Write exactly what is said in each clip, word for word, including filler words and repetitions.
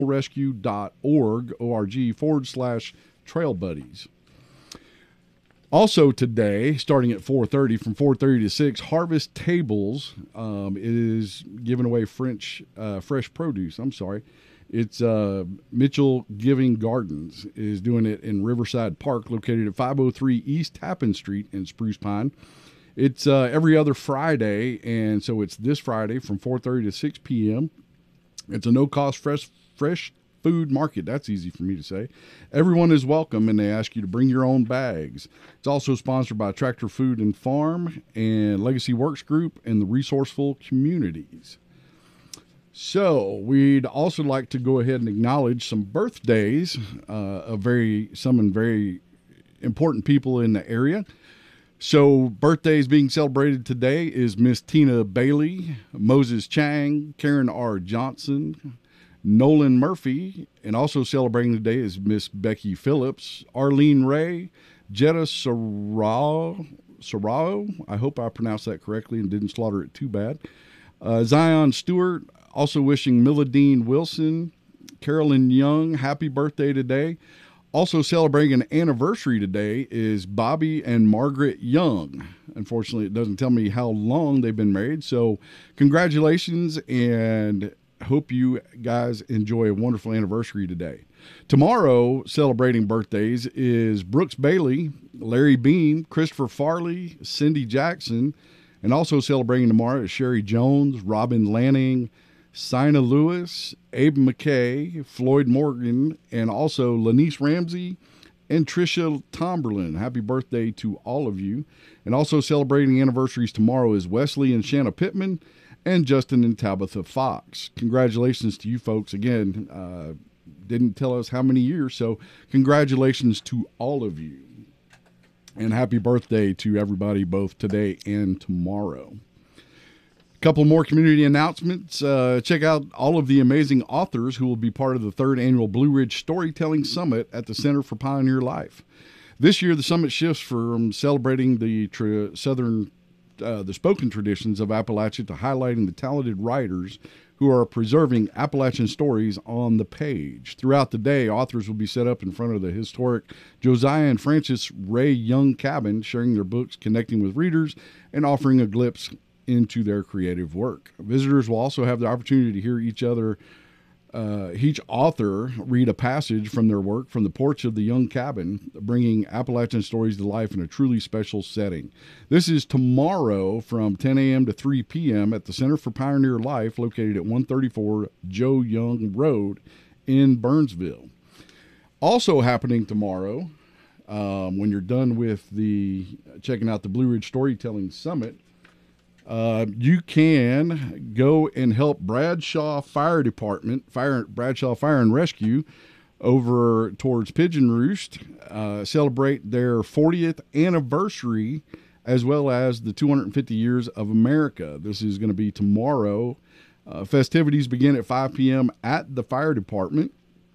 rescue dot org, O R G, forward slash trail buddies. Also today, starting at four thirty, from four thirty to six, Harvest Tables um, is giving away French uh, fresh produce. I'm sorry. It's uh, Mitchell Giving Gardens is doing it in Riverside Park, located at five oh three East Tappan Street in Spruce Pine. It's uh, every other Friday, and so it's this Friday from four thirty to six p.m. It's a no-cost fresh fresh food market. That's easy for me to say. Everyone is welcome, and they ask you to bring your own bags. It's also sponsored by Tractor Food and Farm and Legacy Works Group and the Resourceful Communities. So we'd also like to go ahead and acknowledge some birthdays uh, of very some very important people in the area. So birthdays being celebrated today is Miss Tina Bailey, Moses Chang, Karen R. Johnson, Nolan Murphy, and also celebrating today is Miss Becky Phillips, Arlene Ray, Jetta Sarao, Sarao, I hope I pronounced that correctly and didn't slaughter it too bad. Uh, Zion Stewart, also wishing Milladine Wilson, Carolyn Young, happy birthday today. Also celebrating an anniversary today is Bobby and Margaret Young. Unfortunately, it doesn't tell me how long they've been married, so congratulations, and hope you guys enjoy a wonderful anniversary today. Tomorrow, celebrating birthdays, is Brooks Bailey, Larry Beam, Christopher Farley, Cindy Jackson, and also celebrating tomorrow is Sherry Jones, Robin Lanning, Sina Lewis, Abe McKay, Floyd Morgan, and also Lanice Ramsey and Tricia Tomberlin. Happy birthday to all of you. And also celebrating anniversaries tomorrow is Wesley and Shanna Pittman, and Justin and Tabitha Fox. Congratulations to you folks. Again, uh, didn't tell us how many years, so congratulations to all of you. And happy birthday to everybody both today and tomorrow. A couple more community announcements. Uh, check out all of the amazing authors who will be part of the third annual Blue Ridge Storytelling Summit at the Center for Pioneer Life. This year, the summit shifts from celebrating the tra- Southern Uh, the spoken traditions of Appalachia to highlighting the talented writers who are preserving Appalachian stories on the page. Throughout the day, authors will be set up in front of the historic Josiah and Francis Ray Young cabin, sharing their books, connecting with readers, and offering a glimpse into their creative work. Visitors will also have the opportunity to hear each other Uh, each author read a passage from their work from the porch of the Young cabin, bringing Appalachian stories to life in a truly special setting. This is tomorrow from ten a.m. to three p.m. at the Center for Pioneer Life, located at one thirty-four Joe Young Road in Burnsville. Also happening tomorrow, um, when you're done with the checking out the Blue Ridge Storytelling Summit, Uh, you can go and help Bradshaw Fire Department, Fire Bradshaw Fire and Rescue, over towards Pigeon Roost, uh, celebrate their fortieth anniversary, as well as the two hundred fifty years of America. This is going to be tomorrow. Uh, festivities begin at five p.m. at the fire department.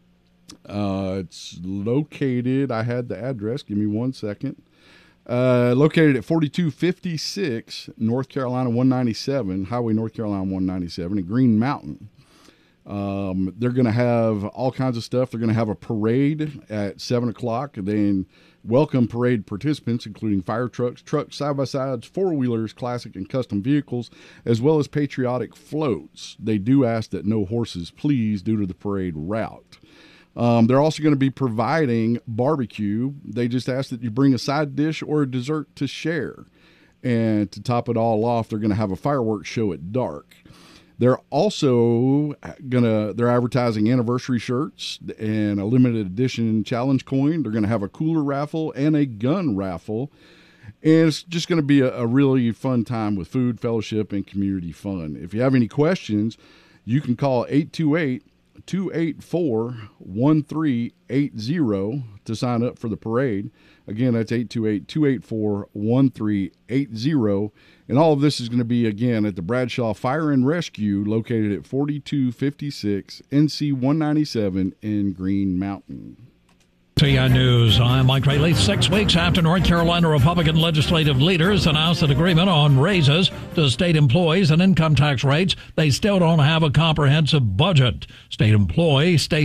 Uh, it's located, I had the address, give me one second. Uh, located at forty-two fifty-six North Carolina one ninety-seven, Highway North Carolina one ninety-seven in Green Mountain. Um, they're going to have all kinds of stuff. They're going to have a parade at seven o'clock. Then welcome parade participants, including fire trucks, trucks, side-by-sides, four-wheelers, classic and custom vehicles, as well as patriotic floats. They do ask that no horses, please, due to the parade route. Um, they're also going to be providing barbecue. They just ask that you bring a side dish or a dessert to share. And to top it all off, they're going to have a fireworks show at dark. They're also going to, they're advertising anniversary shirts and a limited edition challenge coin. They're going to have a cooler raffle and a gun raffle. And it's just going to be a, a really fun time with food, fellowship, and community fun. If you have any questions, you can call eight two eight, two eight four, one three eight zero to sign up for the parade. Again, that's eight two eight, two eight four, one three eight zero. And all of this is going to be, again, at the Bradshaw Fire and Rescue, located at forty-two fifty-six N C one ninety-seven in Green Mountain. C N News, I'm Mike Rayleigh. Six weeks after North Carolina Republican legislative leaders announced an agreement on raises to state employees and income tax rates, they still don't have a comprehensive budget. State employee, state